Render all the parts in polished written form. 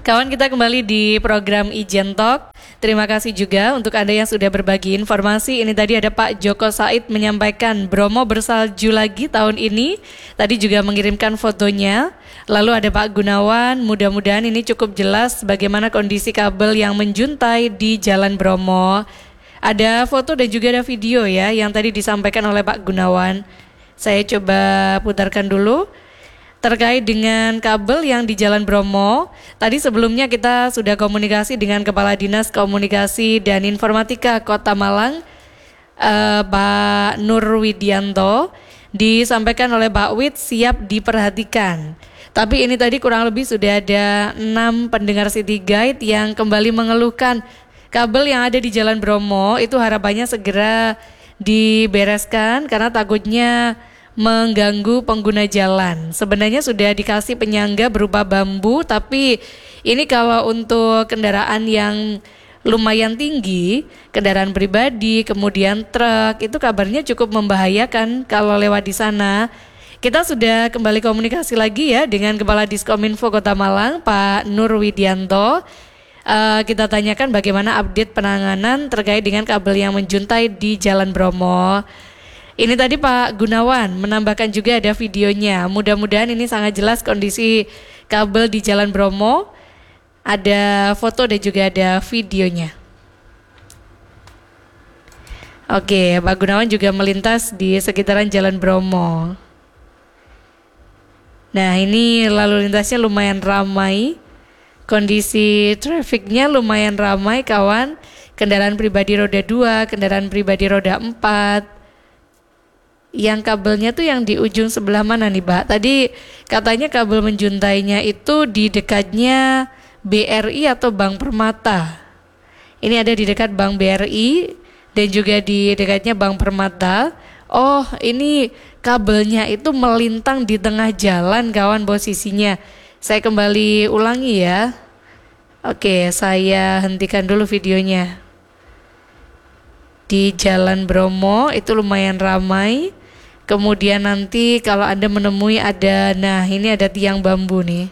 Kawan, kita kembali di program Ijen Talk. Terima kasih juga untuk Anda yang sudah berbagi informasi. Ini tadi ada Pak Joko Said menyampaikan Bromo bersalju lagi tahun ini. Tadi juga mengirimkan fotonya. Lalu ada Pak Gunawan, mudah-mudahan ini cukup jelas bagaimana kondisi kabel yang menjuntai di Jalan Bromo. Ada foto dan juga ada video ya yang tadi disampaikan oleh Pak Gunawan. Saya coba putarkan dulu. Terkait dengan kabel yang di Jalan Bromo, tadi sebelumnya kita sudah komunikasi dengan Kepala Dinas Komunikasi dan Informatika Kota Malang, Pak Nur Widianto, disampaikan oleh Pak Wid siap diperhatikan. Tapi ini tadi kurang lebih sudah ada 6 pendengar City Guide yang kembali mengeluhkan kabel yang ada di Jalan Bromo itu harapannya segera dibereskan karena takutnya mengganggu pengguna jalan. Sebenarnya sudah dikasih penyangga berupa bambu, tapi ini kalau untuk kendaraan yang lumayan tinggi, kendaraan pribadi, kemudian truk, itu kabarnya cukup membahayakan kalau lewat di sana. Kita sudah kembali komunikasi lagi ya dengan Kepala Diskominfo Kota Malang, Pak Nur Widianto. Kita tanyakan bagaimana update penanganan terkait dengan kabel yang menjuntai di Jalan Bromo. Ini tadi Pak Gunawan menambahkan juga ada videonya. Mudah-mudahan ini sangat jelas kondisi kabel di Jalan Bromo. Ada foto dan juga ada videonya. Oke, Pak Gunawan juga melintas di sekitaran Jalan Bromo. Nah, ini lalu lintasnya lumayan ramai. Kondisi trafiknya lumayan ramai kawan. Kendaraan pribadi roda 2, kendaraan pribadi roda 4. Yang kabelnya tuh yang di ujung sebelah mana nih, Pak? Tadi katanya kabel menjuntainya itu di dekatnya BRI atau Bank Permata. Ini ada di dekat Bank BRI dan juga di dekatnya Bank Permata. Oh, ini kabelnya itu melintang di tengah jalan, kawan, posisinya. Saya kembali ulangi ya. Oke, saya hentikan dulu videonya. Di Jalan Bromo itu lumayan ramai. Kemudian nanti kalau Anda menemui nah ini ada tiang bambu nih.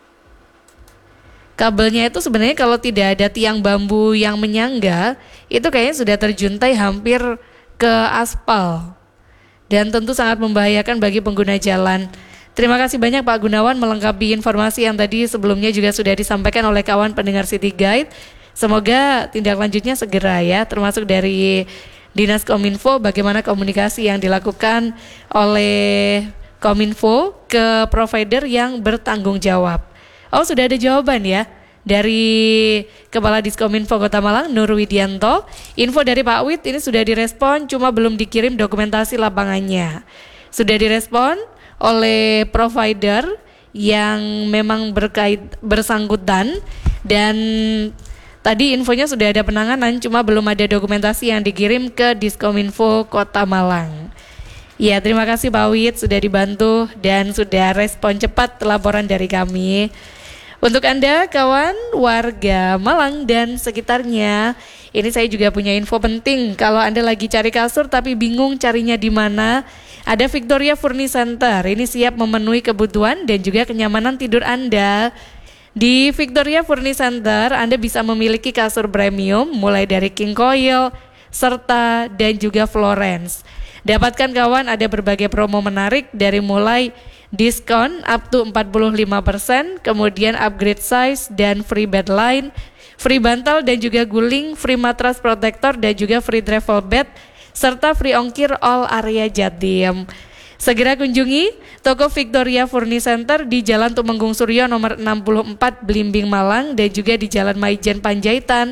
Kabelnya itu sebenarnya kalau tidak ada tiang bambu yang menyangga, itu kayaknya sudah terjuntai hampir ke aspal. Dan tentu sangat membahayakan bagi pengguna jalan. Terima kasih banyak Pak Gunawan melengkapi informasi yang tadi sebelumnya juga sudah disampaikan oleh kawan pendengar City Guide. Semoga tindak lanjutnya segera ya, termasuk dari Dinas Kominfo, bagaimana komunikasi yang dilakukan oleh Kominfo ke provider yang bertanggung jawab. Oh, sudah ada jawaban ya dari Kepala Diskominfo Kota Malang, Nur Widianto. Info dari Pak Wid ini sudah direspon, cuma belum dikirim dokumentasi lapangannya. Sudah direspon oleh provider yang memang bersangkutan dan tadi infonya sudah ada penanganan, cuma belum ada dokumentasi yang dikirim ke Diskominfo Kota Malang. Ya, terima kasih Pak Wid sudah dibantu dan sudah respon cepat laporan dari kami. Untuk Anda kawan warga Malang dan sekitarnya, ini saya juga punya info penting. Kalau Anda lagi cari kasur tapi bingung carinya di mana, ada Victoria Furniture Center. Ini siap memenuhi kebutuhan dan juga kenyamanan tidur Anda. Di Victoria Furniture Center, Anda bisa memiliki kasur premium mulai dari King Coil, serta dan juga Florence. Dapatkan kawan ada berbagai promo menarik dari mulai diskon up to 45%, kemudian upgrade size dan free bed line, free bantal dan juga guling, free mattress protector dan juga free travel bed, serta free ongkir all area Jatim. Segera kunjungi toko Victoria Furniture Center di Jalan Tumenggung Suryo nomor 64 Blimbing Malang dan juga di Jalan Maijen Panjaitan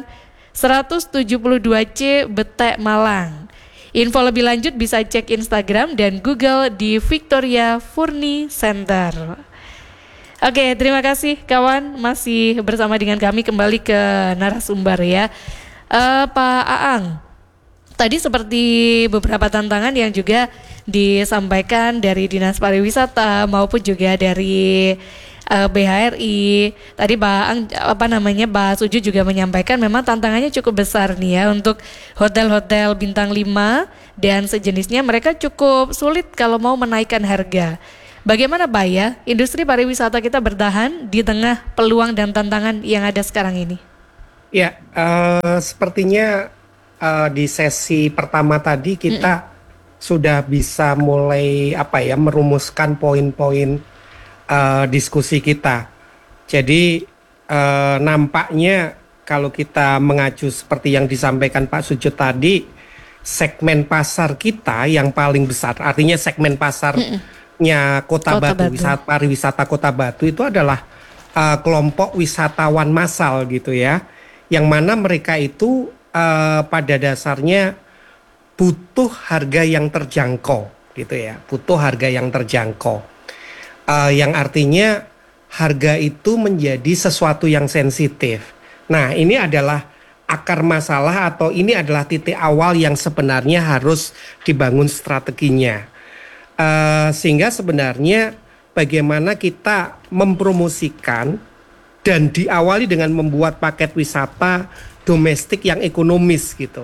172C Betek Malang. Info lebih lanjut bisa cek Instagram dan Google di Victoria Furniture Center. Oke, terima kasih kawan masih bersama dengan kami kembali ke narasumber ya. Pak Aang, tadi seperti beberapa tantangan yang juga disampaikan dari Dinas Pariwisata maupun juga dari BHRI. Tadi Pak Suju juga menyampaikan memang tantangannya cukup besar nih ya untuk hotel-hotel bintang 5 dan sejenisnya, mereka cukup sulit kalau mau menaikkan harga. Bagaimana Pak ya, industri pariwisata kita bertahan di tengah peluang dan tantangan yang ada sekarang ini? Ya, sepertinya di sesi pertama tadi kita sudah bisa mulai merumuskan poin-poin diskusi kita. Jadi nampaknya kalau kita mengacu seperti yang disampaikan Pak Sujud tadi, segmen pasar kita yang paling besar, artinya segmen pasarnya Kota Batu, pariwisata Kota Batu itu adalah kelompok wisatawan massal gitu ya, yang mana mereka itu pada dasarnya butuh harga yang terjangkau gitu ya, butuh harga yang terjangkau, yang artinya harga itu menjadi sesuatu yang sensitif. Nah, ini adalah akar masalah atau ini adalah titik awal yang sebenarnya harus dibangun strateginya. Sehingga sebenarnya bagaimana kita mempromosikan dan diawali dengan membuat paket wisata domestik yang ekonomis gitu.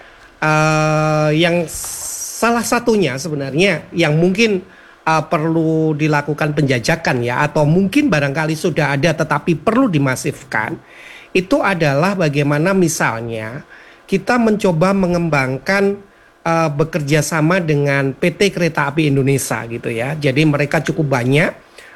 Yang salah satunya sebenarnya yang mungkin perlu dilakukan penjajakan ya, atau mungkin barangkali sudah ada tetapi perlu dimasifkan, itu adalah bagaimana misalnya kita mencoba mengembangkan bekerja sama dengan PT Kereta Api Indonesia gitu ya. Jadi mereka cukup banyak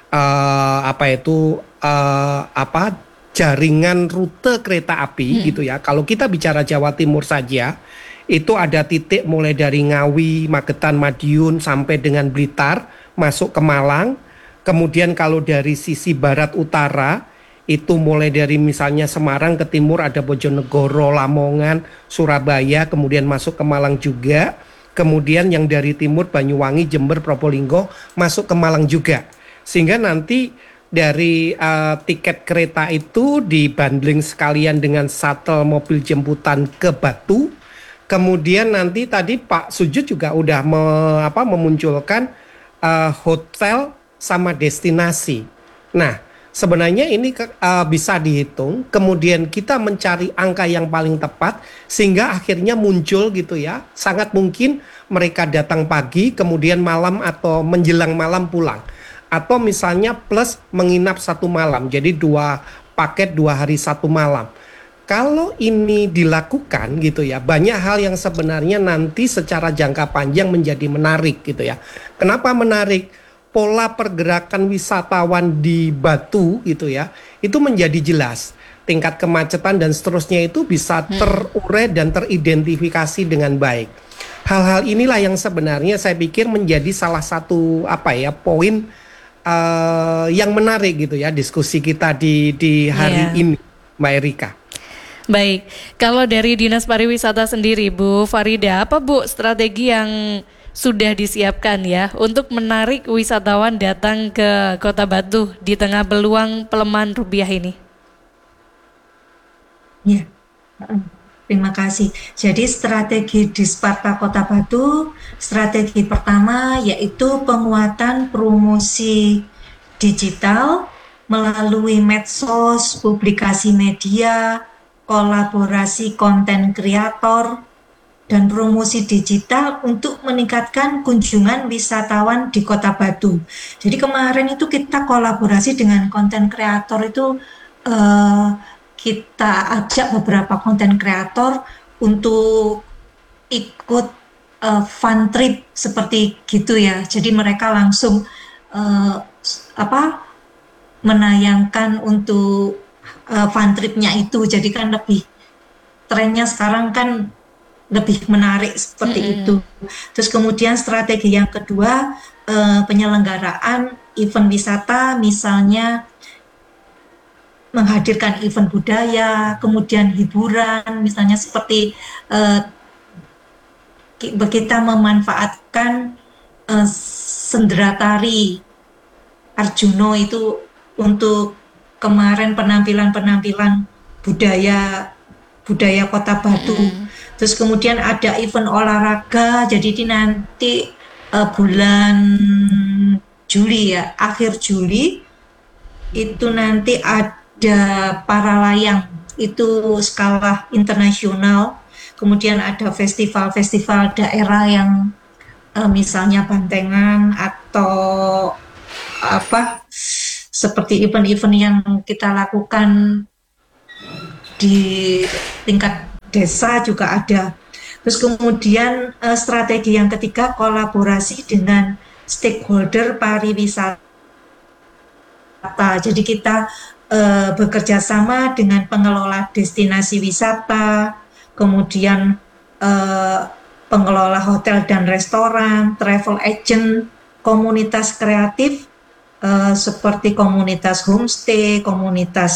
jaringan rute kereta api gitu ya. Kalau kita bicara Jawa Timur saja, itu ada titik mulai dari Ngawi, Magetan, Madiun sampai dengan Blitar masuk ke Malang. Kemudian kalau dari sisi barat utara itu mulai dari misalnya Semarang ke timur ada Bojonegoro, Lamongan, Surabaya, kemudian masuk ke Malang juga. Kemudian yang dari timur Banyuwangi, Jember, Probolinggo masuk ke Malang juga. Sehingga nanti dari tiket kereta itu dibundling sekalian dengan shuttle mobil jemputan ke Batu. Kemudian nanti tadi Pak Sujud juga udah memunculkan hotel sama destinasi. Nah, sebenarnya ini bisa dihitung. Kemudian kita mencari angka yang paling tepat sehingga akhirnya muncul gitu ya. Sangat mungkin mereka datang pagi, kemudian malam atau menjelang malam pulang. Atau misalnya plus menginap 1 malam. Jadi 2 paket 2 hari 1 malam. Kalau ini dilakukan gitu ya, banyak hal yang sebenarnya nanti secara jangka panjang menjadi menarik gitu ya. Kenapa menarik? Pola pergerakan wisatawan di Batu gitu ya, itu menjadi jelas. Tingkat kemacetan dan seterusnya itu bisa terurai dan teridentifikasi dengan baik. Hal-hal inilah yang sebenarnya saya pikir menjadi salah satu poin yang menarik gitu ya diskusi kita di hari ini, Mbak Erika. Baik, kalau dari Dinas Pariwisata sendiri Bu Farida, apa Bu strategi yang sudah disiapkan ya untuk menarik wisatawan datang ke Kota Batu di tengah peluang pelemahan rupiah ini? Ya, terima kasih. Jadi strategi Disparta Kota Batu, strategi pertama yaitu penguatan promosi digital melalui medsos, publikasi media, kolaborasi konten kreator, dan promosi digital untuk meningkatkan kunjungan wisatawan di Kota Batu. Jadi kemarin itu kita kolaborasi dengan konten kreator itu, kita ajak beberapa konten kreator untuk ikut fun trip seperti gitu ya. Jadi mereka langsung menayangkan untuk fun tripnya itu. Jadi kan lebih trennya sekarang kan lebih menarik seperti itu. Terus kemudian strategi yang kedua, penyelenggaraan event wisata, misalnya menghadirkan event budaya, kemudian hiburan, misalnya seperti kita memanfaatkan sendera tari Arjuno itu untuk kemarin penampilan budaya Kota Batu. Terus kemudian ada event olahraga, jadi di nanti bulan Juli ya, akhir Juli itu nanti ada para layang itu skala internasional. Kemudian ada festival-festival daerah yang misalnya Bantengan atau apa seperti event-event yang kita lakukan di tingkat desa juga ada. Terus kemudian strategi yang ketiga, kolaborasi dengan stakeholder pariwisata. Jadi kita bekerja sama dengan pengelola destinasi wisata, kemudian pengelola hotel dan restoran, travel agent, komunitas kreatif seperti komunitas homestay, komunitas